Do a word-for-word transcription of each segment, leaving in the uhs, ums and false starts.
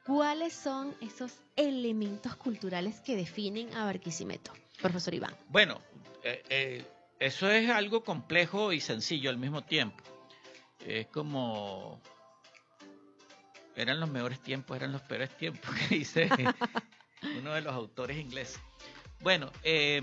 ¿cuáles son esos elementos culturales que definen a Barquisimeto, profesor Iván? Bueno, eh, eh, eso es algo complejo y sencillo al mismo tiempo. Es como... eran los mejores tiempos, eran los peores tiempos, que dice uno de los autores ingleses. Bueno, eh,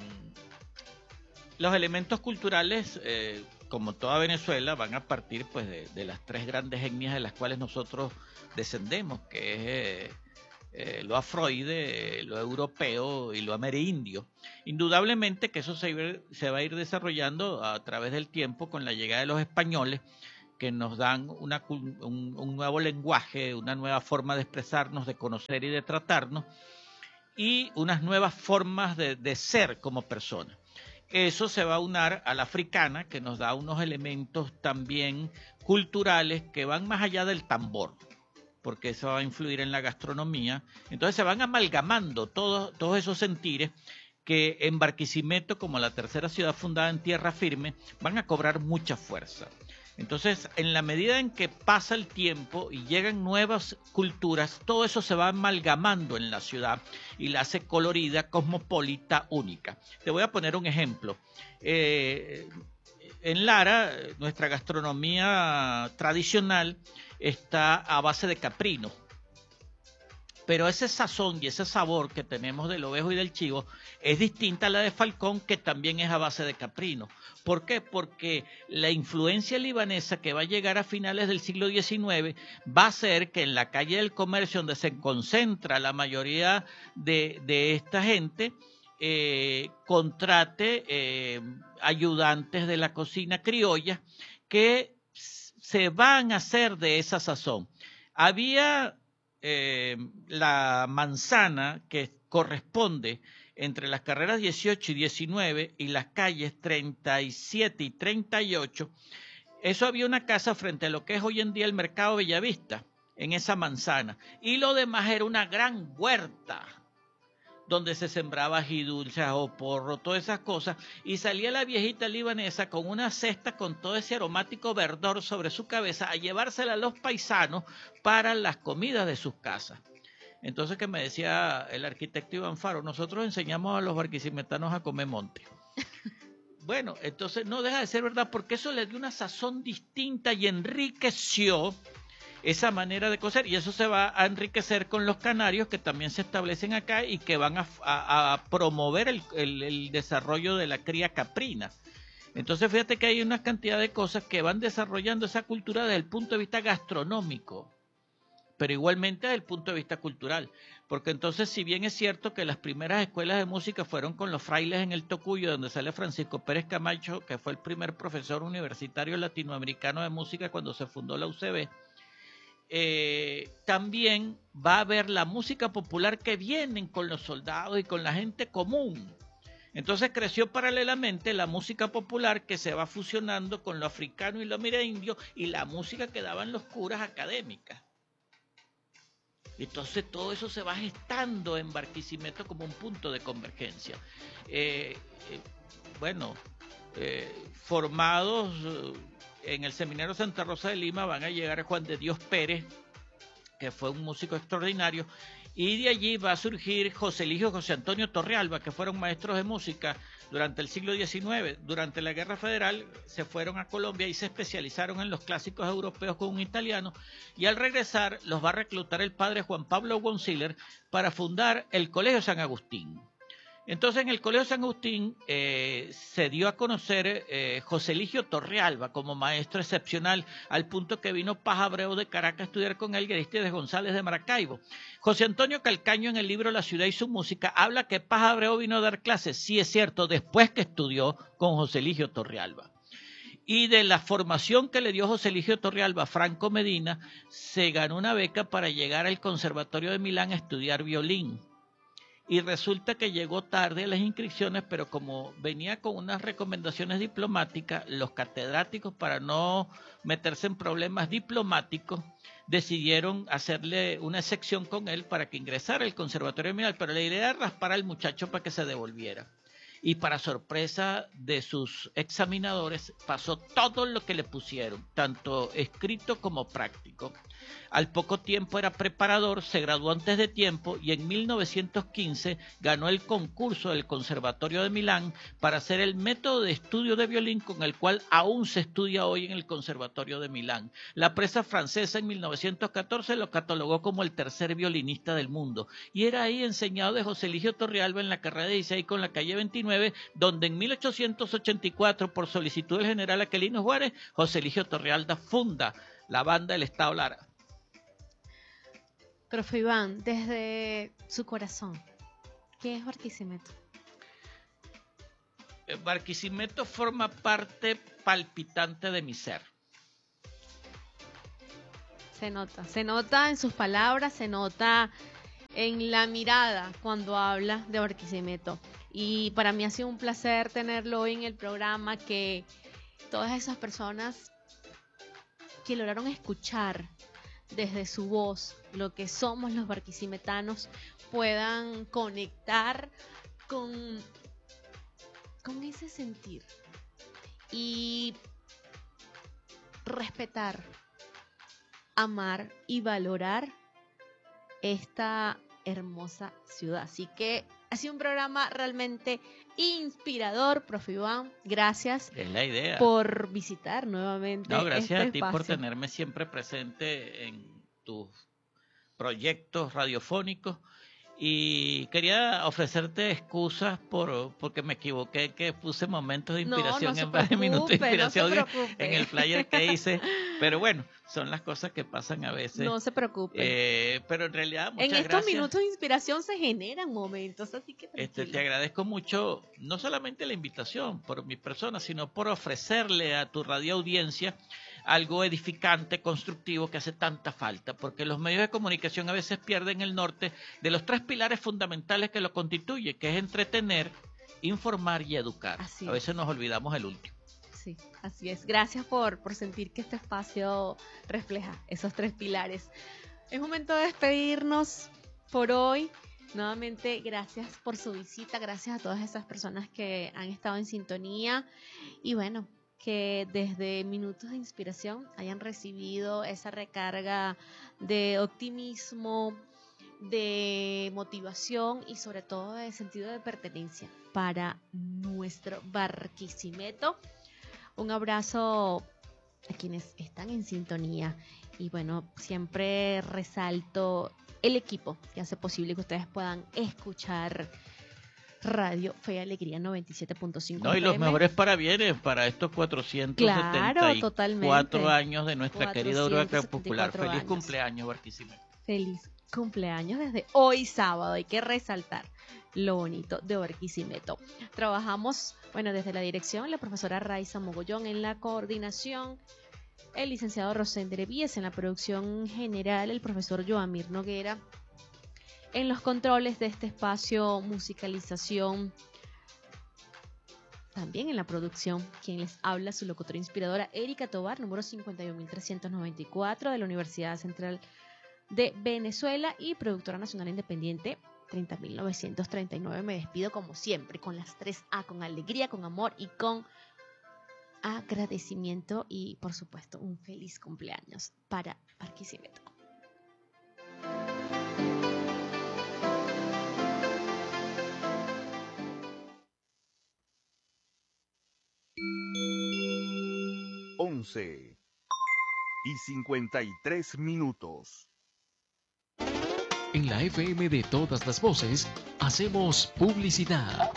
los elementos culturales, eh, como toda Venezuela, van a partir pues de, de las tres grandes etnias de las cuales nosotros descendemos, que es eh, eh, lo afroide, lo europeo y lo amerindio. Indudablemente que eso se, se va a ir desarrollando a través del tiempo con la llegada de los españoles, que nos dan una, un, un nuevo lenguaje, una nueva forma de expresarnos, de conocer y de tratarnos, y unas nuevas formas de, de ser como personas. Eso se va a unar a la africana, que nos da unos elementos también culturales que van más allá del tambor, porque eso va a influir en la gastronomía. Entonces se van amalgamando todos, todos esos sentires que en Barquisimeto, como la tercera ciudad fundada en tierra firme, van a cobrar mucha fuerza. Entonces, en la medida en que pasa el tiempo y llegan nuevas culturas, todo eso se va amalgamando en la ciudad y la hace colorida, cosmopolita, única. Te voy a poner un ejemplo. Eh, en Lara, nuestra gastronomía tradicional está a base de caprino. Pero ese sazón y ese sabor que tenemos del ovejo y del chivo es distinta a la de Falcón, que también es a base de caprino. ¿Por qué? Porque la influencia libanesa que va a llegar a finales del siglo diecinueve va a hacer que en la calle del comercio, donde se concentra la mayoría de, de esta gente, eh, contrate eh, ayudantes de la cocina criolla que se van a hacer de esa sazón. Había... Eh, la manzana que corresponde entre las carreras dieciocho y diecinueve y las calles treinta y siete y treinta y ocho, eso había una casa frente a lo que es hoy en día el mercado Bellavista, en esa manzana, y lo demás era una gran huerta donde se sembraba ají dulce, o porro, todas esas cosas, y salía la viejita libanesa con una cesta con todo ese aromático verdor sobre su cabeza a llevársela a los paisanos para las comidas de sus casas. Entonces, que me decía el arquitecto Iván Faro, nosotros enseñamos a los barquisimetanos a comer monte. Bueno, entonces no deja de ser verdad, porque eso le dio una sazón distinta y enriqueció esa manera de cocer, y eso se va a enriquecer con los canarios que también se establecen acá y que van a, a, a promover el, el, el desarrollo de la cría caprina. Entonces fíjate que hay una cantidad de cosas que van desarrollando esa cultura desde el punto de vista gastronómico, pero igualmente desde el punto de vista cultural, porque entonces si bien es cierto que las primeras escuelas de música fueron con los frailes en el Tocuyo, donde sale Francisco Pérez Camacho, que fue el primer profesor universitario latinoamericano de música cuando se fundó la U C B, Eh, también va a haber la música popular que vienen con los soldados y con la gente común. Entonces creció paralelamente la música popular que se va fusionando con lo africano y lo amerindio y la música que daban los curas académicas. Entonces todo eso se va gestando en Barquisimeto como un punto de convergencia. Eh, eh, bueno, eh, formados... en el Seminario Santa Rosa de Lima van a llegar a Juan de Dios Pérez, que fue un músico extraordinario, y de allí va a surgir José Eligio y José Antonio Torrealba, que fueron maestros de música durante el siglo diecinueve. Durante la Guerra Federal se fueron a Colombia y se especializaron en los clásicos europeos con un italiano, y al regresar los va a reclutar el padre Juan Pablo Gonziller para fundar el Colegio San Agustín. Entonces en el Colegio San Agustín eh, se dio a conocer eh, José Eligio Torrealba como maestro excepcional, al punto que vino Paz Abreu de Caracas a estudiar con él, y Aristides González de Maracaibo. José Antonio Calcaño, en el libro La ciudad y su música, habla que Paz Abreu vino a dar clases, sí es cierto, después que estudió con José Eligio Torrealba. Y de la formación que le dio José Eligio Torrealba a Franco Medina, se ganó una beca para llegar al Conservatorio de Milán a estudiar violín. Y resulta que llegó tarde a las inscripciones, pero como venía con unas recomendaciones diplomáticas, los catedráticos, para no meterse en problemas diplomáticos, decidieron hacerle una excepción con él para que ingresara al Conservatorio de Milán, pero la idea era raspar al muchacho para que se devolviera. y para sorpresa de sus examinadores pasó todo lo que le pusieron, tanto escrito como práctico. Al poco tiempo era preparador, se graduó antes de tiempo y en mil novecientos quince ganó el concurso del Conservatorio de Milán para hacer el método de estudio de violín con el cual aún se estudia hoy en el Conservatorio de Milán. La prensa francesa en mil novecientos catorce lo catalogó como el tercer violinista del mundo y era ahí enseñado de José Eligio Torrealba en la carrera dieciséis con la calle veintinueve, donde en mil ochocientos ochenta y cuatro, por solicitud del general Aquilino Juárez, José Eligio Torrealba funda la banda del Estado Lara. Profe Iván, desde su corazón, ¿qué es Barquisimeto? Barquisimeto forma parte palpitante de mi ser. Se nota, se nota en sus palabras, se nota en la mirada cuando habla de Barquisimeto. Y para mí ha sido un placer tenerlo hoy en el programa, que todas esas personas que lograron escuchar desde su voz lo que somos los barquisimetanos puedan conectar con, con ese sentir y respetar, amar y valorar esta hermosa ciudad. Así que ha sido un programa realmente inspirador, profe Iván. Gracias. Es la idea. Por visitar nuevamente. No, gracias este a ti espacio. por tenerme siempre presente en tus proyectos radiofónicos. Y quería ofrecerte excusas por porque me equivoqué, que puse momentos de inspiración no, no en varios minutos de inspiración no en, en el flyer que hice. Pero bueno, son las cosas que pasan a veces. No se preocupe. Eh, pero en realidad, muchas En estos gracias. minutos de inspiración se generan momentos, así que Este, te agradezco mucho, no solamente la invitación por mi persona, sino por ofrecerle a tu radio audiencia algo edificante, constructivo, que hace tanta falta, porque los medios de comunicación a veces pierden el norte de los tres pilares fundamentales que lo constituyen, que es entretener, informar y educar. Así a veces nos olvidamos el último. Sí, así es. Gracias por, por sentir que este espacio refleja esos tres pilares. Es momento de despedirnos por hoy. Nuevamente, gracias por su visita, gracias a todas esas personas que han estado en sintonía y bueno, que desde Minutos de Inspiración hayan recibido esa recarga de optimismo, de motivación y sobre todo de sentido de pertenencia para nuestro Barquisimeto. Un abrazo a quienes están en sintonía y bueno, siempre resalto el equipo que hace posible que ustedes puedan escuchar Radio Fe y Alegría noventa y siete punto cinco. No, y los mejores parabienes para estos cuatrocientos setenta y cuatro claro, años de nuestra querida Aurora Popular. Feliz años. Cumpleaños, Barquisimeto. Feliz cumpleaños desde hoy sábado. Hay que resaltar lo bonito de Barquisimeto. Trabajamos, bueno, desde la dirección, la profesora Raiza Mogollón, en la coordinación, el licenciado Rosender Víez, en la producción general, el profesor Joamir Noguera, en los controles de este espacio, musicalización, también en la producción, quien les habla, su locutora inspiradora, Erika Tobar, número cincuenta y uno mil trescientos noventa y cuatro de la Universidad Central de Venezuela y productora nacional independiente treinta mil novecientos treinta y nueve. Me despido como siempre con las tres A, con alegría, con amor y con agradecimiento y por supuesto un feliz cumpleaños para Barquisimeto. once y cincuenta y tres minutos. En la F M de todas las voces, hacemos publicidad.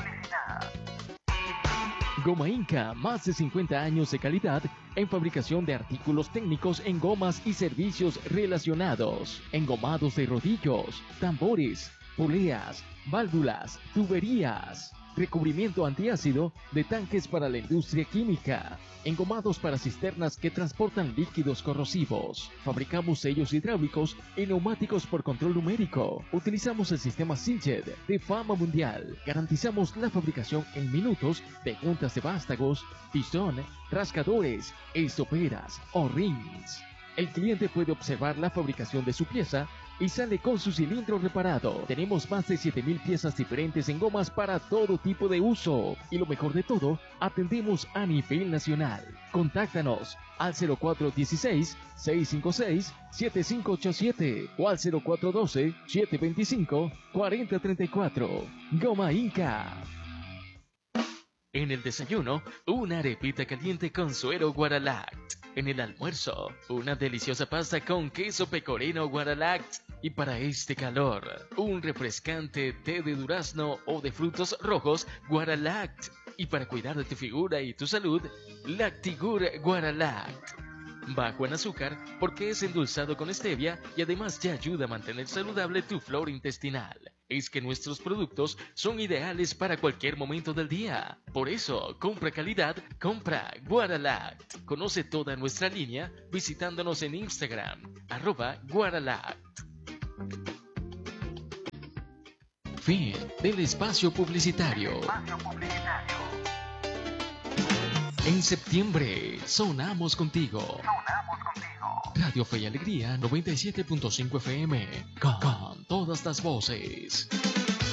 Goma Inca, más de cincuenta años de calidad en fabricación de artículos técnicos en gomas y servicios relacionados. Engomados de rodillos, tambores, poleas, válvulas, tuberías. Recubrimiento antiácido de tanques para la industria química. Engomados para cisternas que transportan líquidos corrosivos. Fabricamos sellos hidráulicos y neumáticos por control numérico. Utilizamos el sistema Sinched de fama mundial. Garantizamos la fabricación en minutos de juntas de vástagos, pistón, rascadores, estoperas o rings. El cliente puede observar la fabricación de su pieza y sale con su cilindro reparado. Tenemos más de siete mil piezas diferentes en gomas para todo tipo de uso. Y lo mejor de todo, atendemos a nivel nacional. Contáctanos al cero cuatro uno seis, seis cinco seis, siete cinco ocho siete o al cero cuatro uno dos, siete dos cinco, cuatro cero tres cuatro. Goma Inca. En el desayuno, una arepita caliente con suero Guaralact. En el almuerzo, una deliciosa pasta con queso pecorino Guaralact. Y para este calor, un refrescante té de durazno o de frutos rojos Guaralact. Y para cuidar de tu figura y tu salud, Lactigur Guaralact. Bajo en azúcar porque es endulzado con stevia y además te ayuda a mantener saludable tu flora intestinal. Es que nuestros productos son ideales para cualquier momento del día. Por eso, compra calidad, compra Guaralact. Conoce toda nuestra línea visitándonos en Instagram, arroba Guaralact. Fin del espacio publicitario. En septiembre, sonamos contigo. Radio Fe y Alegría noventa y siete punto cinco F M. Con, con todas las voces.